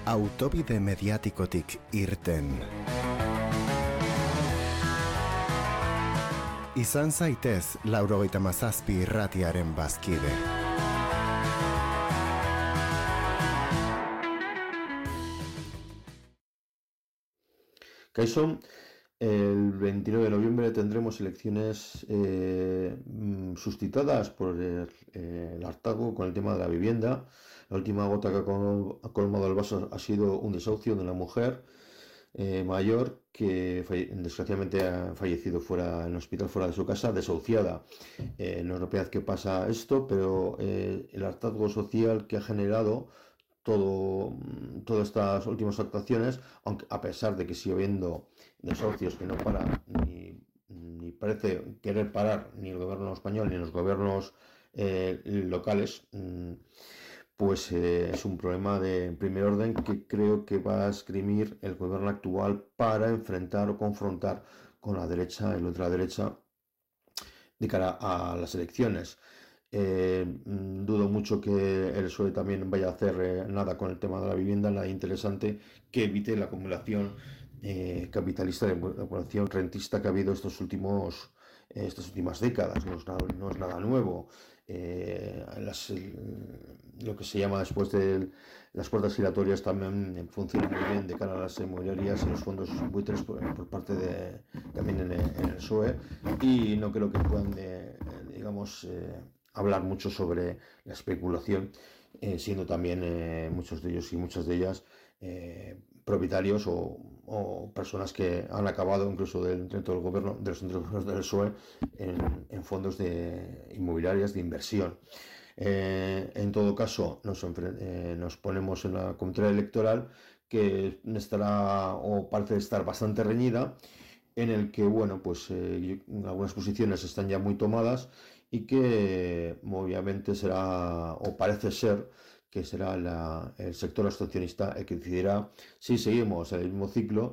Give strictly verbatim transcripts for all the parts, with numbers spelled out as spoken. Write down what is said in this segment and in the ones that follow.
Autobide mediatikotik irten. Izan zaitez laurogeita hamazazpi irratiaren bazkide. Kaixo, el veintinueve de noviembre tendremos elecciones eh, suscitadas por el, eh, el hartazgo con el tema de la vivienda. La última gota que ha colmado el vaso ha sido un desahucio de una mujer eh, mayor que desgraciadamente ha fallecido fuera en el hospital, fuera de su casa, desahuciada. Eh, no es la primera vez que pasa esto, pero eh, el hartazgo social que ha generado todo, todas estas últimas actuaciones, aunque a pesar de que sigue habiendo desahucios que no paran, ni, ni parece querer parar ni el gobierno español ni los gobiernos eh, locales, pues eh, es un problema de primer orden que creo que va a esgrimir el gobierno actual para enfrentar o confrontar con la derecha y la ultraderecha de cara a las elecciones. Eh, dudo mucho que el P S O E también vaya a hacer eh, nada con el tema de la vivienda, nada interesante que evite la acumulación eh, capitalista, de la acumulación rentista que ha habido estos últimos, eh, estas últimas décadas. No es nada, no es nada nuevo. Eh, las, eh, lo que se llama después de las puertas giratorias también funciona muy bien de cara a las inmobiliarias y los fondos buitres por, por parte de también en, en el P S O E, y no creo que puedan eh, digamos eh, hablar mucho sobre la especulación, eh, siendo también eh, muchos de ellos y muchas de ellas eh, propietarios o, o personas que han acabado incluso dentro del gobierno, de los centros del P S O E, en, en fondos de inmobiliarias de inversión. Eh, en todo caso, nos, eh, nos ponemos en la coyuntura electoral que estará o parece estar bastante reñida, en el que, bueno, pues eh, algunas posiciones están ya muy tomadas y que obviamente será, o parece ser, que será la, el sector abstencionista el que decidirá si seguimos el mismo ciclo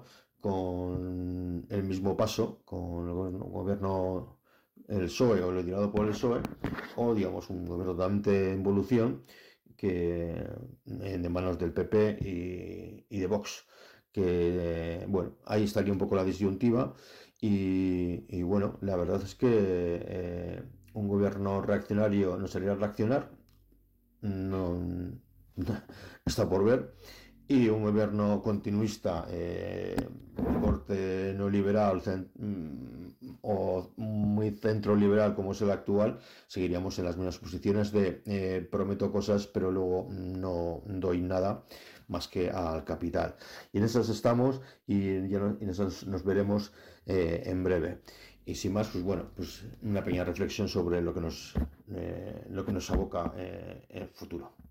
con el mismo paso, con el gobierno, el P S O E o liderado por el P S O E, o digamos un gobierno totalmente en evolución que de manos del P P y, y de Vox. Que, bueno, ahí estaría un poco la disyuntiva y, y bueno, la verdad es que eh, un gobierno reaccionario no sería reaccionar, no, no está por ver, y un gobierno continuista eh, de corte neoliberal cent, o muy centro liberal como es el actual, seguiríamos en las mismas posiciones de eh, prometo cosas pero luego no doy nada más que al capital, y en esas estamos y ya no, en esas nos veremos eh, en breve. Y sin más, pues bueno, pues una pequeña reflexión sobre lo que nos, eh, lo que nos aboca eh, en el futuro.